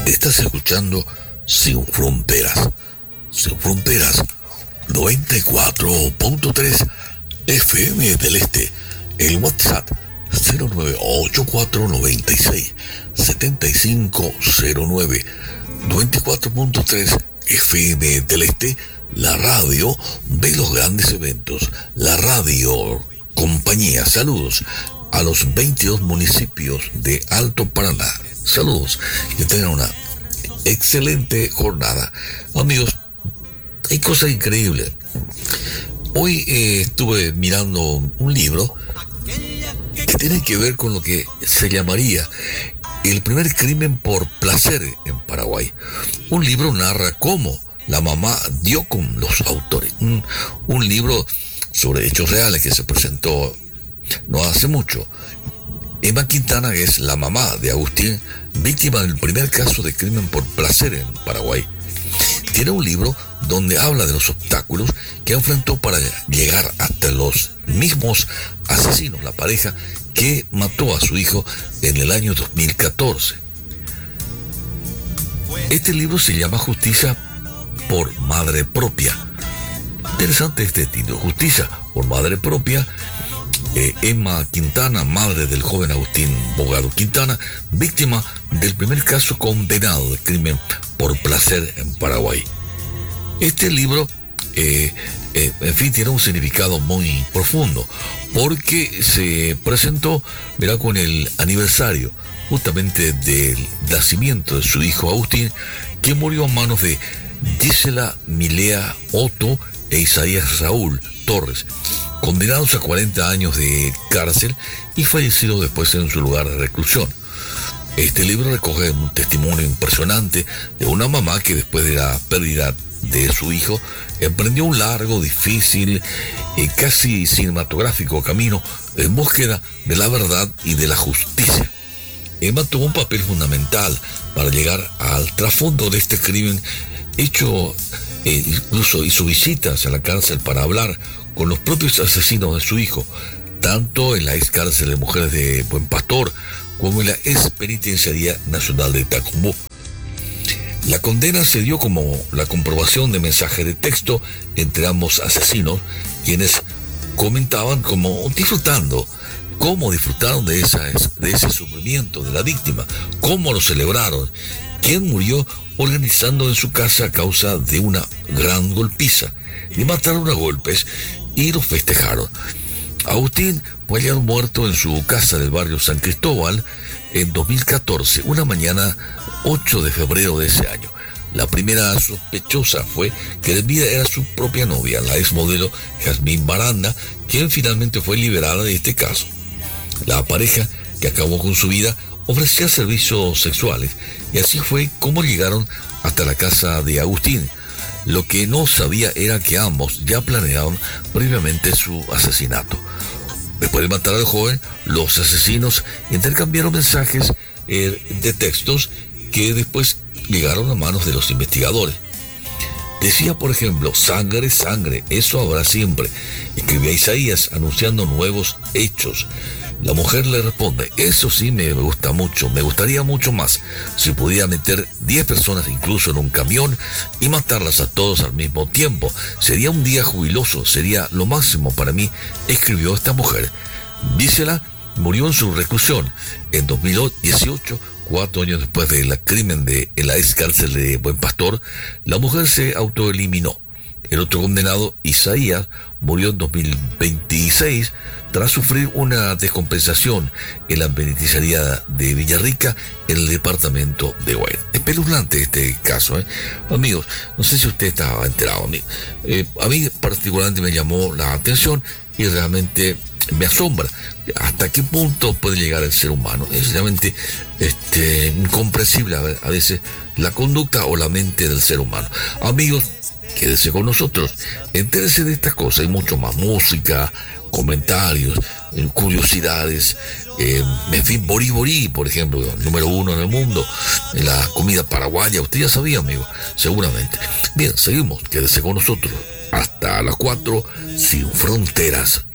Estás escuchando Sin Fronteras. Sin Fronteras 94.3 FM del Este. El WhatsApp 0984967509. 94.3 FM del Este. La radio de los grandes eventos. La radio compañía. Saludos a los 22 municipios de Alto Paraná. Saludos, que tengan una excelente jornada. Amigos, hay cosas increíbles. Hoy estuve mirando un libro que tiene que ver con lo que se llamaría el primer crimen por placer en Paraguay. Un libro narra cómo la mamá dio con los autores. Un libro sobre hechos reales que se presentó no hace mucho. Emma Quintana es la mamá de Agustín, víctima del primer caso de crimen por placer en Paraguay. Tiene un libro donde habla de los obstáculos que enfrentó para llegar hasta los mismos asesinos, la pareja que mató a su hijo en el año 2014. Este libro se llama Justicia por Madre Propia. Interesante este título, Justicia por Madre Propia. Emma Quintana, madre del joven Agustín Bogado Quintana, víctima del primer caso condenado de crimen por placer en Paraguay. Este libro, en fin, tiene un significado muy profundo, porque se presentó, con el aniversario justamente del nacimiento de su hijo Agustín, que murió a manos de Gisela Milea Otto e Isaías Raúl Torres, condenados a 40 años de cárcel y fallecidos después en su lugar de reclusión. Este libro recoge un testimonio impresionante de una mamá que después de la pérdida de su hijo emprendió un largo, difícil y casi cinematográfico camino en búsqueda de la verdad y de la justicia. Emma tuvo un papel fundamental para llegar al trasfondo de este crimen hecho. Incluso hizo visitas a la cárcel para hablar con los propios asesinos de su hijo, tanto en la ex cárcel de mujeres de Buen Pastor como en la ex penitenciaría nacional de Tacumbú. La condena se dio como la comprobación de mensajes de texto entre ambos asesinos, quienes comentaban cómo disfrutaron de ese sufrimiento de la víctima, cómo lo celebraron, quién murió organizando en su casa a causa de una gran golpiza. Le mataron a golpes y lo festejaron. Agustín fue hallado muerto en su casa del barrio San Cristóbal en 2014, una mañana 8 de febrero de ese año. La primera sospechosa fue que de vida era su propia novia, la exmodelo Jazmín Baranda, quien finalmente fue liberada de este caso. La pareja, que acabó con su vida, ofrecía servicios sexuales, y así fue como llegaron hasta la casa de Agustín. Lo que no sabía era que ambos ya planeaban previamente su asesinato. Después de matar al joven, los asesinos intercambiaron mensajes de textos que después llegaron a manos de los investigadores. Decía, por ejemplo, sangre, sangre, eso habrá siempre. Escribía Isaías anunciando nuevos hechos. La mujer le responde, eso sí me gusta mucho, me gustaría mucho más si pudiera meter 10 personas incluso en un camión y matarlas a todos al mismo tiempo. Sería un día jubiloso, sería lo máximo para mí, escribió esta mujer. Gisela murió en su reclusión en 2018, 4 años después del crimen en la ex cárcel de Buen Pastor. La mujer se autoeliminó. El otro condenado, Isaías, murió en 2026 tras sufrir una descompensación en la penitenciaría de Villarrica, en el departamento de Guayaquil. Espeluznante este caso, Amigos, no sé si usted estaba enterado. A mí particularmente me llamó la atención y realmente me asombra hasta qué punto puede llegar el ser humano. Es realmente incomprensible a veces la conducta o la mente del ser humano. Amigos, quédese con nosotros, entérese de estas cosas y mucho más: música, comentarios, curiosidades, en fin, Boriborí, por ejemplo, número 1 en el mundo, en la comida paraguaya. Usted ya sabía, amigo, seguramente. Bien, seguimos, quédese con nosotros hasta las 4, Sin Fronteras.